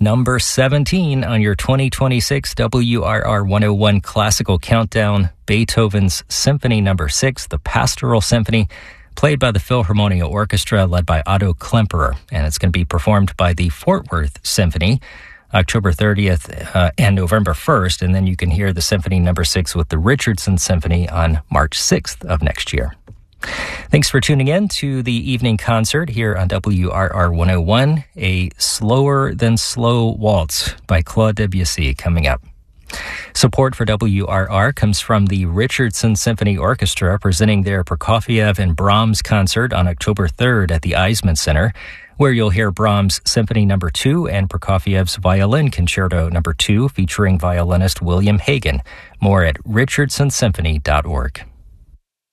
number 17 on your 2026 WRR 101 Classical Countdown, Beethoven's Symphony No. 6, the Pastoral Symphony, played by the Philharmonia Orchestra led by Otto Klemperer. And it's going to be performed by the Fort Worth Symphony October 30th and November 1st. And then you can hear the Symphony No. 6 with the Richardson Symphony on March 6th of next year. Thanks for tuning in to the evening concert here on WRR 101, a Slower Than Slow Waltz by Claude Debussy coming up. Support for WRR comes from the Richardson Symphony Orchestra presenting their Prokofiev and Brahms concert on October 3rd at the Eisman Center, where you'll hear Brahms' Symphony No. 2 and Prokofiev's Violin Concerto No. 2 featuring violinist William Hagen. More at richardsonsymphony.org.